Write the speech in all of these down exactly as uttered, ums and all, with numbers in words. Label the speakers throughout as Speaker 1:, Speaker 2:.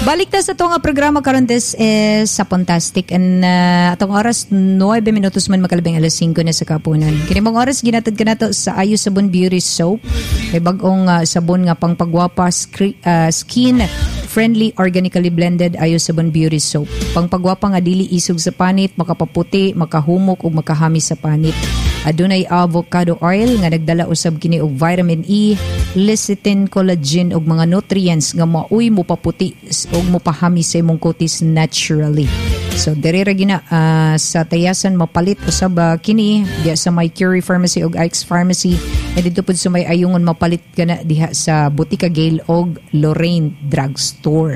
Speaker 1: Balik na sa itong programa karon this is sa Fantastic and uh, atong oras nine minutos man makalabing alas five na sa kapunan. Kini mong oras ginatad ka nato sa Ayo Sabon Beauty Soap. May bag-ong uh, sabon nga pang pagwapa skri- uh, skin friendly organically blended Ayo Sabon Beauty Soap. Pang pagwapa nga dili isog sa panit, makapaputi, makahumok ug makahami sa panit. Adunay avocado oil nga nagdala usab kini og vitamin E, lecithin, collagen ug mga nutrients nga mauy mo paputi ug mopahami sa imong kutis naturally. So diri ra gina uh, sa tayasan mapalit usab uh, kini diha sa may Curie Pharmacy ug Ike's Pharmacy e dito pud sa may ayungon mapalit kana diha sa Butika Gale ug Lorraine Drugstore.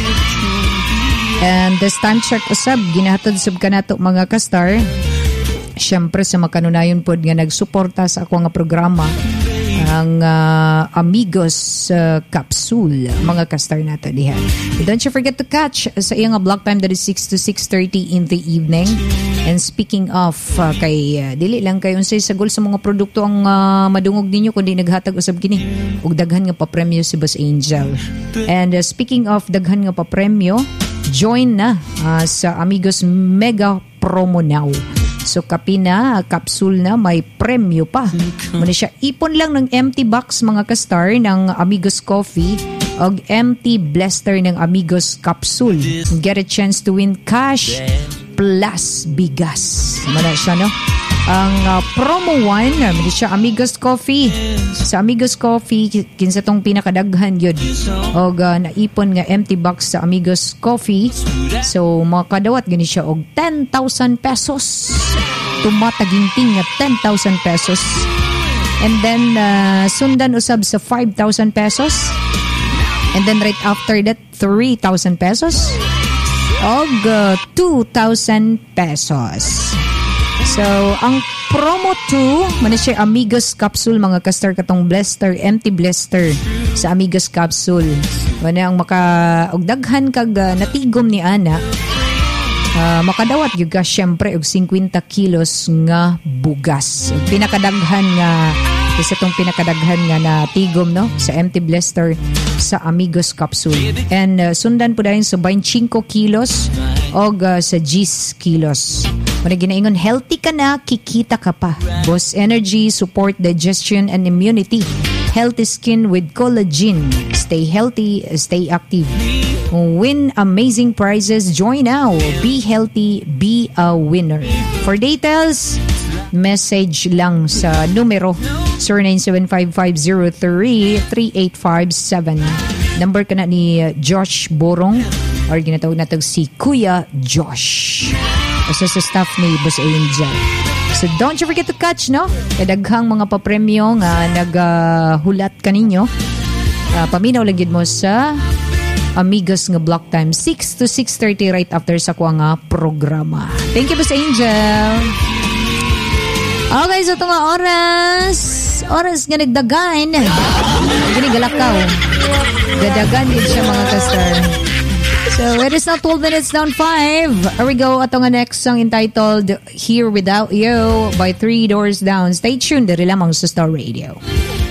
Speaker 1: And this time check usab ginahatod sub kanato mga kastar. Siyempre sa makanunayon po nga nagsuporta sa ako nga programa ang uh, Amigos uh, Capsule mga kastar nato diha. Don't you forget to catch sa iyang block time that is six to six thirty in the evening. And speaking of uh, kay uh, dili lang kay unsay sagol sa mga produkto ang uh, madungog ninyo kundi naghatag usab kini og daghan nga pa-premyo si Boss Angel. And uh, speaking of daghan nga pa-premyo, join na uh, sa Amigos Mega Promo Now. So kapi na, capsule na, may premyo pa. Muna siya, ipon lang ng empty box mga kastar ng Amigos Coffee o empty blaster ng Amigos Capsule. Get a chance to win cash plus bigas. Muna siya, no? Ang uh, promo one, muna siya, Amigos Coffee. Sa Amigos Coffee, kinsa tong pinakadaghan yun. O uh, naipon nga empty box sa Amigos Coffee. So, makadawat gani siya og ten thousand pesos. Tumataginting nga ten thousand pesos. And then, uh, sundan usab sa five thousand pesos. And then right after that, three thousand pesos. Og uh, two thousand pesos. So, ang promo two, man siya Amigos Capsule, mga kastar katong blaster, empty blaster sa Amigos Capsule. Wala ang maka, og daghan kag uh, natigom ni Ana, uh, makadawat yung ka syempre og fifty kilos nga bugas. Og pinakadaghan nga, isa tong pinakadaghan nga na tigom, no? Sa empty blaster sa Amigos Capsule. And uh, sundan po dahil sa twenty-five kilos og uh, sa ten kilos. Muna ginaingon, healthy ka na, kikita ka pa. Boss Energy, support digestion and immunity. Healthy skin with collagen. Stay healthy, stay active. Win amazing prizes. Join now. Be healthy, be a winner. For details, message lang sa numero zero nine seven five five zero three three eight five seven. Number ka na ni Josh Borong or ginatawag natin si Kuya Josh. Kasi sa staff ni Boss Angel. So don't you forget to catch, no? Kadaghang mga papremyo nga naghulat uh, kaninyo. Uh, paminaw lang mo sa Amigos nga block time six to six thirty right after sa kuha nga programa. Thank you, Boss Angel. Okay, so ito nga oras. Oras nga nagdagan. Gini galakaw. Gadagan din siya mga kastar. So it is now twelve minutes down five. Here we go. Ito nga next song entitled Here Without You by Three Doors Down. Stay tuned. Diri lamang sa Star Radio.